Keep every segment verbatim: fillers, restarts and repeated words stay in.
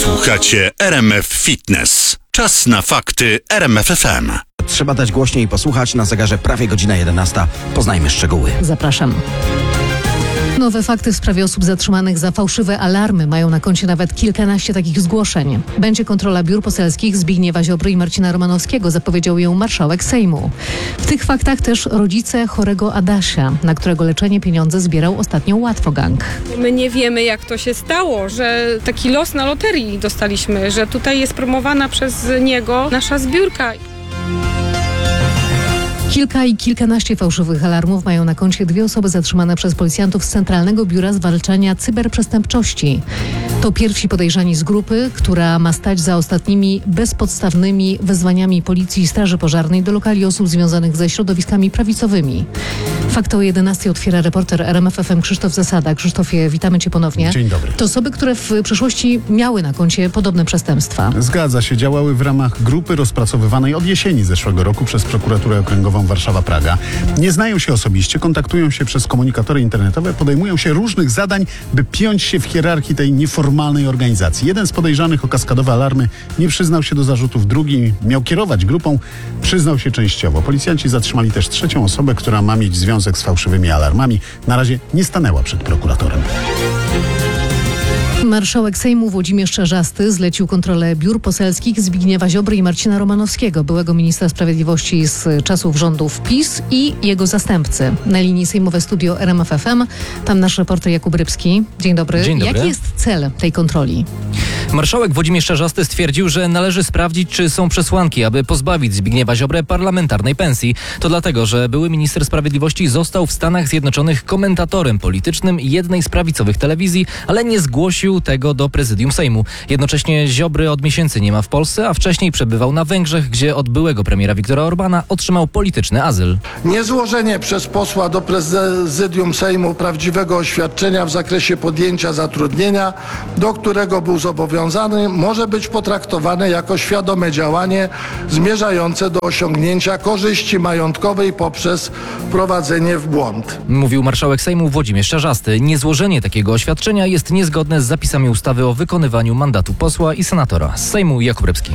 Słuchacie R M F Fitness. Czas na fakty R M F F M. Trzeba dać głośniej posłuchać, na zegarze prawie godzina jedenasta. Poznajmy szczegóły. Zapraszam. Nowe fakty w sprawie osób zatrzymanych za fałszywe alarmy mają na koncie nawet kilkanaście takich zgłoszeń. Będzie kontrola biur poselskich Zbigniewa Ziobry i Marcina Romanowskiego, zapowiedział ją marszałek Sejmu. W tych faktach też rodzice chorego Adasia, na którego leczenie pieniądze zbierał ostatnio Łatwogang. My nie wiemy, jak to się stało, że taki los na loterii dostaliśmy, że tutaj jest promowana przez niego nasza zbiórka. Kilka i kilkanaście fałszywych alarmów mają na koncie dwie osoby zatrzymane przez policjantów z Centralnego Biura Zwalczania Cyberprzestępczości. To pierwsi podejrzani z grupy, która ma stać za ostatnimi bezpodstawnymi wezwaniami Policji i Straży Pożarnej do lokali osób związanych ze środowiskami prawicowymi. Fakty o jedenastej otwiera reporter R M F F M Krzysztof Zasada. Krzysztofie, witamy Cię ponownie. Dzień dobry. To osoby, które w przeszłości miały na koncie podobne przestępstwa. Zgadza się, działały w ramach grupy rozpracowywanej od jesieni zeszłego roku przez Prokuraturę Okręgową Warszawa-Praga. Nie znają się osobiście, kontaktują się przez komunikatory internetowe, podejmują się różnych zadań, by piąć się w hierarchii tej nieformalnej organizacji. Jeden z podejrzanych o kaskadowe alarmy nie przyznał się do zarzutów, drugi miał kierować grupą, przyznał się częściowo. Policjanci zatrzymali też trzecią osobę, która ma mieć związek z fałszywymi alarmami. Na razie nie stanęła przed prokuratorem. Marszałek Sejmu Włodzimierz Czarzasty zlecił kontrolę biur poselskich Zbigniewa Ziobry i Marcina Romanowskiego, byłego ministra sprawiedliwości z czasów rządów PiS, i jego zastępcy. Na linii sejmowe studio R M F F M, tam nasz reporter Jakub Rybski. Dzień dobry. Dzień dobry. Jaki jest cel tej kontroli? Marszałek Włodzimierz Czarzasty stwierdził, że należy sprawdzić, czy są przesłanki, aby pozbawić Zbigniewa Ziobrę parlamentarnej pensji. To dlatego, że były minister sprawiedliwości został w Stanach Zjednoczonych komentatorem politycznym jednej z prawicowych telewizji, ale nie zgłosił tego do prezydium Sejmu. Jednocześnie Ziobry od miesięcy nie ma w Polsce, a wcześniej przebywał na Węgrzech, gdzie od byłego premiera Viktora Orbana otrzymał polityczny azyl. Niezłożenie przez posła do prezydium Sejmu prawdziwego oświadczenia w zakresie podjęcia zatrudnienia, do którego był zobowiązany, może być potraktowane jako świadome działanie zmierzające do osiągnięcia korzyści majątkowej poprzez wprowadzenie w błąd. Mówił marszałek Sejmu Włodzimierz Czarzasty. Niezłożenie takiego oświadczenia jest niezgodne z zapisami ustawy o wykonywaniu mandatu posła i senatora. Z Sejmu Jakub Rybski.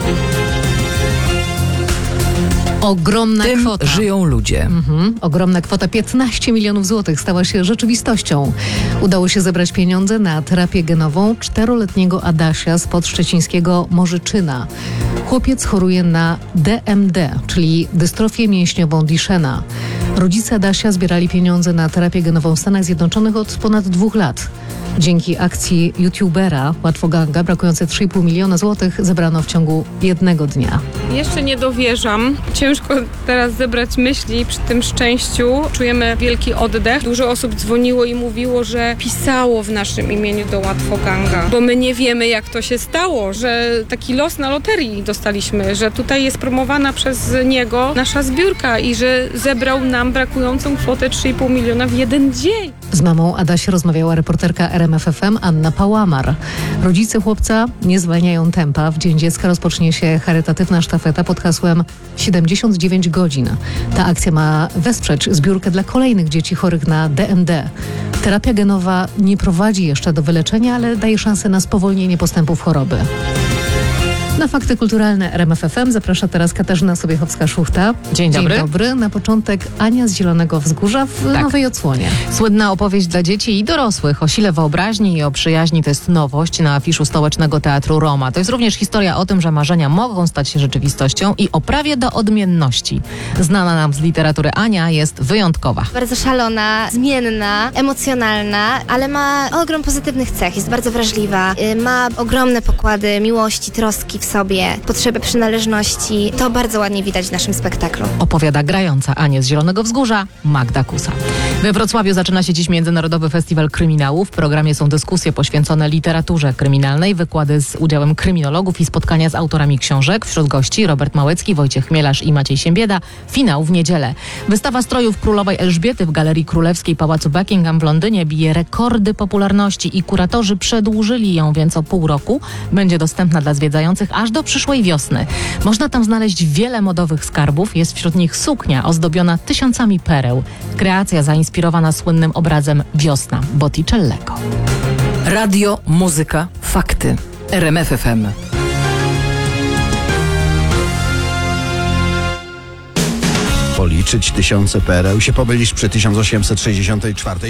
Ogromna Tym kwota. żyją ludzie. Mhm. Ogromna kwota, piętnaście milionów złotych, stała się rzeczywistością. Udało się zebrać pieniądze na terapię genową czteroletniego Adasia spod szczecińskiego Morzyczyna. Chłopiec choruje na D M D, czyli dystrofię mięśniową Duchenne. Rodzice Adasia zbierali pieniądze na terapię genową w Stanach Zjednoczonych od ponad dwóch lat. Dzięki akcji youtubera Łatwoganga brakujące trzy i pół miliona złotych zebrano w ciągu jednego dnia. Jeszcze nie dowierzam. Ciężko teraz zebrać myśli przy tym szczęściu. Czujemy wielki oddech. Dużo osób dzwoniło i mówiło, że pisało w naszym imieniu do Łatwoganga. Bo my nie wiemy, jak to się stało, że taki los na loterii dostaliśmy, że tutaj jest promowana przez niego nasza zbiórka i że zebrał nam brakującą kwotę trzy i pół miliona w jeden dzień. Z mamą Adasia rozmawiała reporterka R M F F M Anna Pałamar. Rodzice chłopca nie zwalniają tempa. W Dzień Dziecka rozpocznie się charytatywna sztafeta pod hasłem siedemdziesiąt dziewięć godzin. Ta akcja ma wesprzeć zbiórkę dla kolejnych dzieci chorych na D M D. Terapia genowa nie prowadzi jeszcze do wyleczenia, ale daje szansę na spowolnienie postępów choroby. Na fakty kulturalne R M F F M zaprasza teraz Katarzyna Sobiechowska-Szuchta. Dzień dobry. Dzień dobry. Na początek Ania z Zielonego Wzgórza w Tak. nowej odsłonie. Słynna opowieść dla dzieci i dorosłych o sile wyobraźni i o przyjaźni to jest nowość na afiszu Stołecznego Teatru Roma. To jest również historia o tym, że marzenia mogą stać się rzeczywistością i o prawie do odmienności. Znana nam z literatury Ania jest wyjątkowa. Bardzo szalona, zmienna, emocjonalna, ale ma ogrom pozytywnych cech. Jest bardzo wrażliwa, y, ma ogromne pokłady miłości, troski w sobie, potrzeby przynależności. To bardzo ładnie widać w naszym spektaklu. Opowiada grająca Anię z Zielonego Wzgórza Magda Kusa. We Wrocławiu zaczyna się dziś Międzynarodowy Festiwal Kryminału. W programie są dyskusje poświęcone literaturze kryminalnej, wykłady z udziałem kryminologów i spotkania z autorami książek. Wśród gości Robert Małecki, Wojciech Chmielarz i Maciej Siembieda. Finał w niedzielę. Wystawa strojów królowej Elżbiety w Galerii Królewskiej Pałacu Buckingham w Londynie bije rekordy popularności i kuratorzy przedłużyli ją więc o pół roku. Będzie dostępna dla zwiedzających aż do przyszłej wiosny. Można tam znaleźć wiele modowych skarbów. Jest wśród nich suknia ozdobiona tysiącami pereł. Kreacja zainspirowana słynnym obrazem Wiosna Botticellego. Radio, muzyka, fakty. R M F F M. Policzyć tysiące P R L się pomylisz przy tysiąc osiemset sześćdziesiątej czwartej.